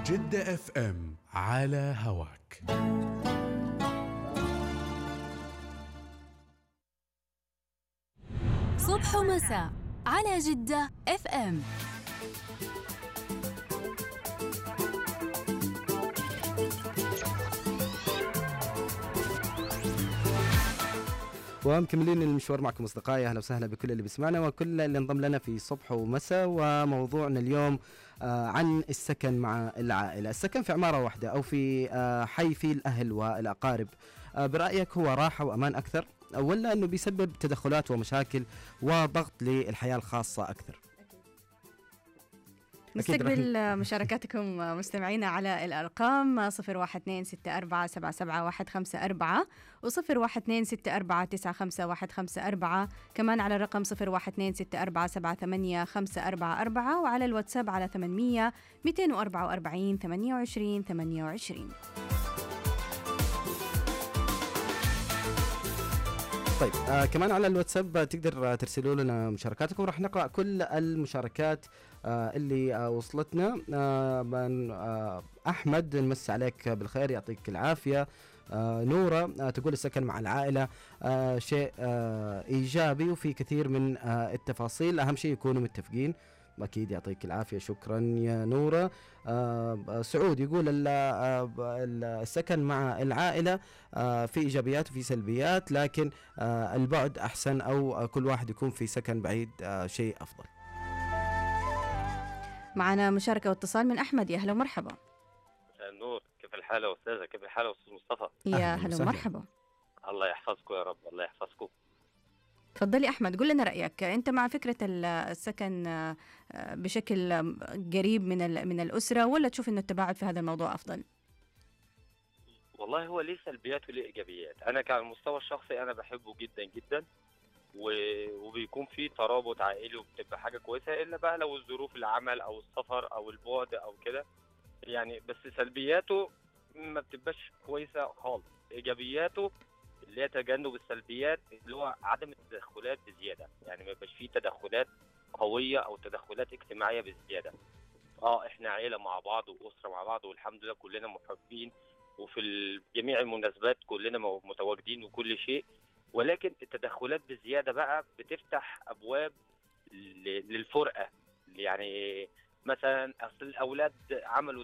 جدة اف ام على هواك. صبح ومساء على جدة اف ام. ومكملين المشوار معكم أصدقائي. أهلا وسهلا بكل اللي بيسمعنا وكل اللي انضم لنا في صبح ومساء. وموضوعنا اليوم عن السكن مع العائلة. السكن في عمارة واحدة أو في حي فيه الأهل والأقارب، برأيك هو راحة وأمان أكثر ولا أنه بيسبب تدخلات ومشاكل وضغط للحياة الخاصة أكثر؟ نستقبل مشاركاتكم مستمعينا على الأرقام 0126477154 و0126495154، كمان على الرقم 0126478544 وعلى الواتساب على 800 244 28 28. طيب كمان على الواتساب تقدر ترسلوا لنا مشاركاتكم، راح نقرأ كل المشاركات اللي وصلتنا. من أحمد نمس عليك بالخير، يعطيك العافية. نورة تقول السكن مع العائلة شيء إيجابي وفي كثير من التفاصيل، أهم شيء يكونوا متفقين. أكيد يعطيك العافية، شكرا يا نورة. سعود يقول السكن مع العائلة في إيجابيات وفي سلبيات، لكن البعد أحسن أو كل واحد يكون في سكن بعيد شيء أفضل. معنا مشاركة واتصال من أحمد، يا هلا ومرحبا. النور، كيف الحال يا أستاذة؟ كيف الحال يا أستاذ مصطفى؟ يا هلا ومرحبا. الله يحفظكم يا رب، الله يحفظكم. تفضلي أحمد، قل لنا رأيك. أنت مع فكرة السكن بشكل قريب من الأسرة ولا تشوف أنه التباعد في هذا الموضوع أفضل؟ والله هو ليه سلبيات وليه إيجابيات. أنا كان على المستوى الشخصي أنا بحبه جدا جدا، وبيكون في ترابط عائلي وبتبقى حاجة كويسة، إلا بقى لو الظروف العمل أو السفر أو البعد أو كده يعني. بس سلبياته ما بتبقاش كويسة خالص. إيجابياته اللي هي تجنب السلبيات، اللي هو عدم التدخلات بزيادة، يعني ما يبقاش فيه تدخلات قوية أو تدخلات اجتماعية بزيادة. إحنا عيلة مع بعض وأسرة مع بعض والحمد لله كلنا محبين، وفي جميع المناسبات كلنا متواجدين وكل شيء، ولكن التدخلات بزيادة بقى بتفتح أبواب للفرقة. يعني مثلا أصل الأولاد عملوا